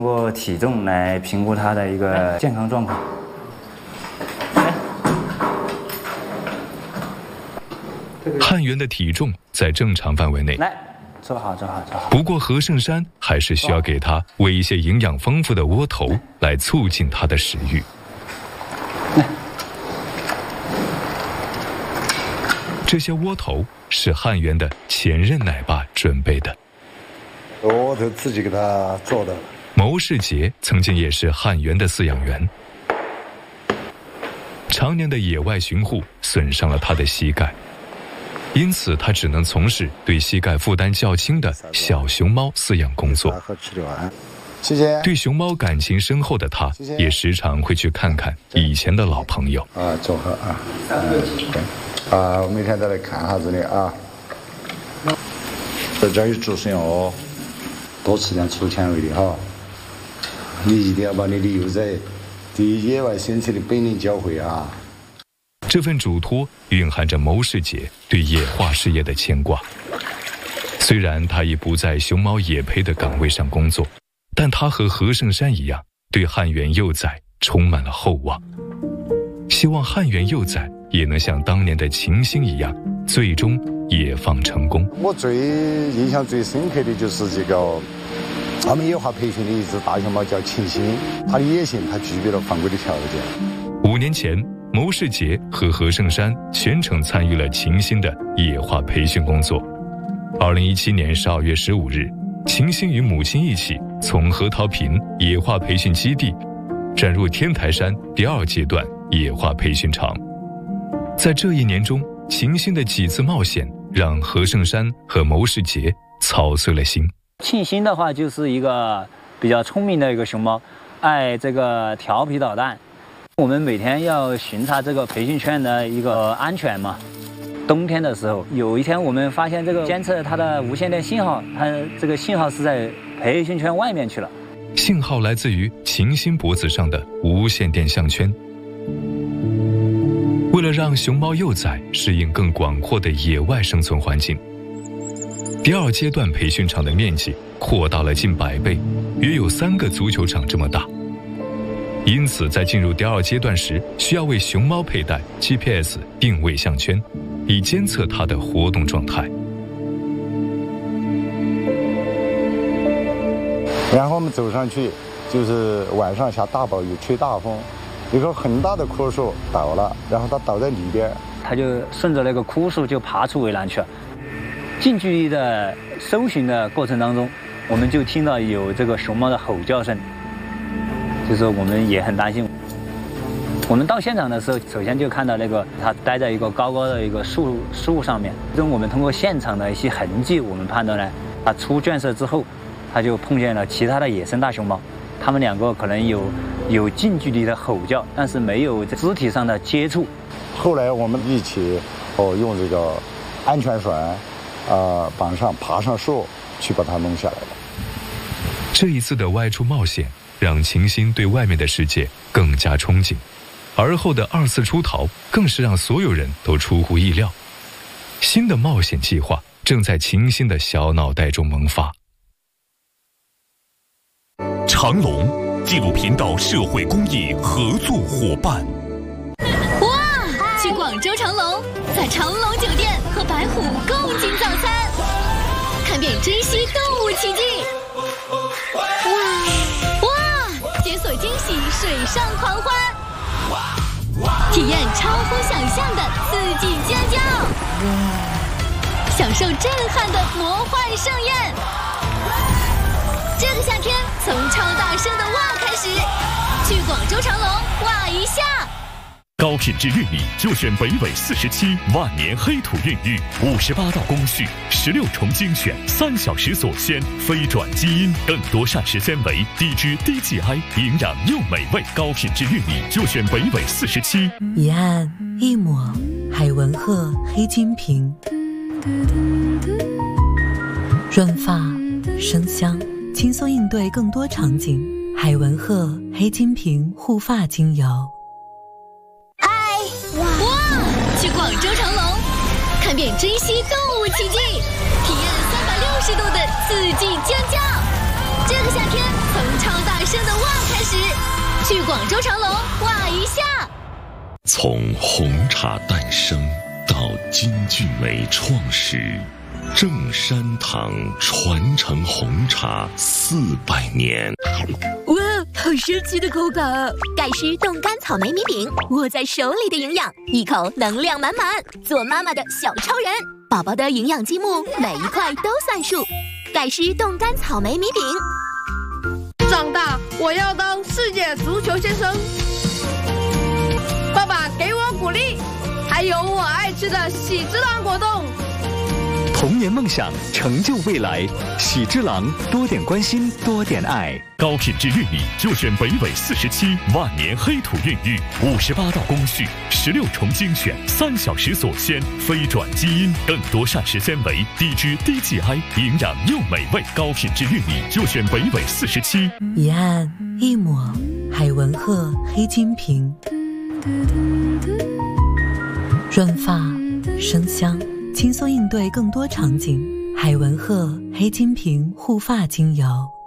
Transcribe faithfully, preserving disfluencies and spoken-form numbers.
通过体重来评估它的一个健康状况。 汉源的体重在正常范围内， 来，坐好，坐好，坐好。 不过何胜山还是需要给他喂一些营养丰富的窝头，来促进他的食欲。这些窝头是汉源的前任奶爸准备的， 我都自己给他做的。 牟世杰曾经也是汉源的饲养员，常年的野外巡护损伤了他的膝盖，因此他只能从事对膝盖负担较轻的小熊猫饲养工作。 谢谢。 对熊猫感情深厚的他，也时常会去看看以前的老朋友。 啊，走哈啊，啊，我每天都来看下子的啊。在这儿有注射哦，多吃点粗纤维的哈。你一定要把你的幼崽对野外生存的本领教会啊。 这份嘱托蕴含着牟世杰对野化事业的牵挂。虽然他已不在熊猫野培的岗位上工作，但他和何胜山一样，对汉源幼崽充满了厚望，希望汉源幼崽也能像当年的秦星一样，最终野放成功。 我最印象最深刻的就是这个他们野化培训的一只大熊猫叫秦星，它的野性它具备了犯规的条件。 五年前，牟世杰和何胜山全程参与了秦星的野化培训工作。二零一七年十二月十五日，秦星与母亲一起从河桃坪野化培训基地转入天台山第二阶段野化培训场。在这一年中，秦星的几次冒险让何胜山和牟世杰操碎了心。 庆星的话就是一个比较聪明的一个熊猫，爱这个调皮捣蛋。我们每天要巡查这个培训圈的一个安全嘛。冬天的时候，有一天我们发现这个监测它的无线电信号，它这个信号是在培训圈外面去了。 信号来自于秦星脖子上的无线电项圈。为了让熊猫幼崽适应更广阔的野外生存环境，第二阶段培训场的面积扩大了近百倍，约有三个足球场这么大。因此在进入第二阶段时，需要为熊猫佩戴 G P S 定位项圈，以监测它的活动状态。 然后我们走上去，就是晚上下大暴雨，吹大风，一个很大的枯树倒了，然后它倒在里边， 它就顺着那个枯树就爬出围栏去了。近距离的搜寻的过程当中，我们就听到有这个熊猫的吼叫声，就是我们也很担心。我们到现场的时候，首先就看到那个它待在一个高高的一个树树上面。这种我们通过现场的一些痕迹，我们判断呢，它出圈舍之后，它就碰见了其他的野生大熊猫，它们两个可能有有近距离的吼叫，但是没有肢体上的接触。 后来我们一起哦用这个安全绳。呃，绑上爬上树去把它弄下来了。 这一次的外出冒险让秦星对外面的世界更加憧憬，而后的二次出逃更是让所有人都出乎意料。新的冒险计划正在秦星的小脑袋中萌发。 长隆纪录频道社会公益合作伙伴。 哇！去广州长隆，在长隆酒店和白虎共进早餐，看遍珍稀动物奇迹。哇哇！解锁惊喜水上狂欢，体验超乎想象的刺激尖叫，享受震撼的魔幻盛宴。这个夏天，从超大声的哇开始，去广州长隆哇一下。 高品质玉米就选北纬四十七万年黑土孕育，五十八道工序，十六重精选，三小时锁鲜，非转基因，更多膳食纤维，低脂低 G I， 营养又美味。高品质玉米就选北纬四十七。 一按一抹，海文鹤黑金瓶，润发生香，轻松应对更多场景。海文鹤黑金瓶护发精油。 去广州长隆，看遍珍稀动物奇迹，体验三百六十度的刺激尖叫。 这个夏天从超大声的哇开始，去广州长隆哇一下。 从红茶诞生到金骏眉创始，正山堂传承红茶四百年。 哇，好神奇的口感啊！ 盖诗冻干草莓米饼，握在手里的营养，一口能量满满，做妈妈的小超人。宝宝的营养积木，每一块都算数。盖诗冻干草莓米饼。 长大我要当世界足球先生。爸爸给我鼓励，还有我爱吃的喜之郎果冻。 童年梦想，成就未来。喜之郎，多点关心，多点爱。 高品质玉米就选北纬四十七万年黑土孕育，五十八道工序，十六重精选，三小时锁鲜，非转基因，更多膳食纤维，低脂低 G I， 营养又美味。高品质玉米就选北纬四十七。 一按一抹，海文鹤黑金瓶，润发生香，轻松应对更多场景。海文鹤黑金瓶护发精油。